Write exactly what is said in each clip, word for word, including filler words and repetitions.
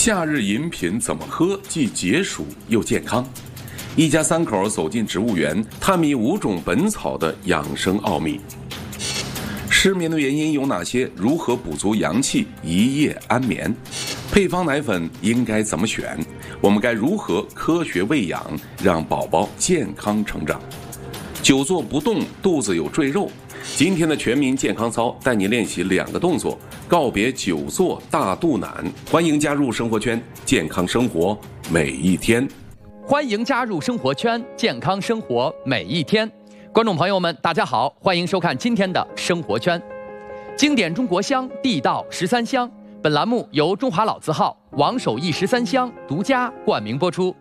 夏日饮品怎么喝既解暑又健康？一家三口走进植物园，探秘五种本草的养生奥秘。失眠的原因有哪些？如何补足阳气，一夜安眠？配方奶粉应该怎么选？我们该如何科学喂养，让宝宝健康成长？久坐不动，肚子有赘肉。今天的全民健康操带你练习两个动作，告别久坐大肚腩。欢迎加入生活圈，健康生活每一天。 欢迎加入生活圈，健康生活每一天。观众朋友们，大家好，欢迎收看今天的生活圈。经典中国香，地道十三香。本栏目由中华老字号王守义十三香独家冠名播出。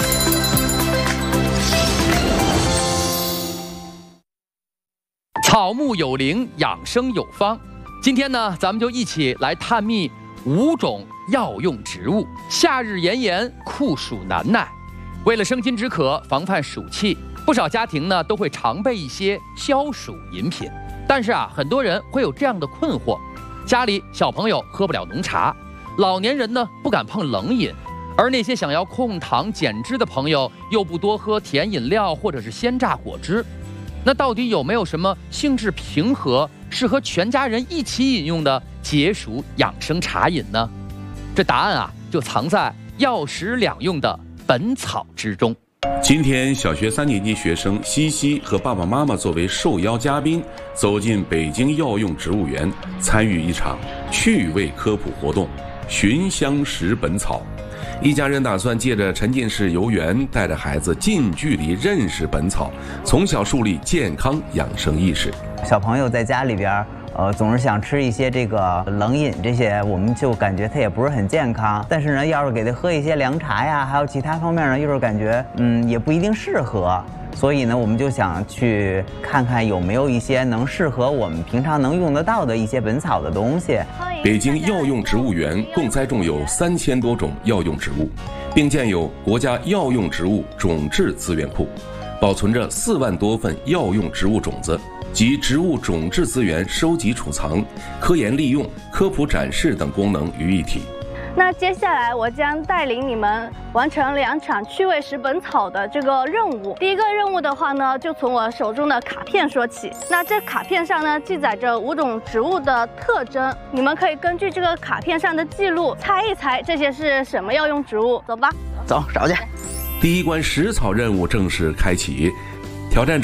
草木有灵，养生有方。今天呢，咱们就一起来探秘五种药用植物。夏日炎炎，酷暑难耐，为了生津止渴，防范暑气，不少家庭呢都会常备一些消暑饮品。但是啊，很多人会有这样的困惑：家里小朋友喝不了浓茶，老年人呢不敢碰冷饮，而那些想要控糖减脂的朋友又不多喝甜饮料或者是鲜榨果汁。那到底有没有什么性质平和、适合全家人一起饮用的解暑养生茶饮呢？这答案啊，就藏在药食两用的本草之中。 今天，小学三年级学生西西和爸爸妈妈作为受邀嘉宾，走进北京药用植物园，参与一场趣味科普活动——寻香识本草。一家人打算借着沉浸式游园，带着孩子近距离认识本草，从小树立健康养生意识。 小朋友在家里边，呃，总是想吃一些这个冷饮，这些我们就感觉它也不是很健康。但是呢，要是给他喝一些凉茶呀，还有其他方面呢，又是感觉嗯也不一定适合。所以呢，我们就想去看看有没有一些能适合我们平常能用得到的一些本草的东西。 北京药用植物园共栽种有三千多种药用植物，并建有国家药用植物种质资源库，保存着四万多份药用植物种子及植物种质资源收集储藏、科研利用、科普展示等功能于一体。 那接下来我将带领你们完成两场趣味识本草的这个任务。第一个任务的话呢，就从我手中的卡片说起。那这卡片上呢，记载着五种植物的特征，你们可以根据这个卡片上的记录，猜一猜这些是什么药用植物。走吧， 走找去。 第一关食草任务正式开启，挑战者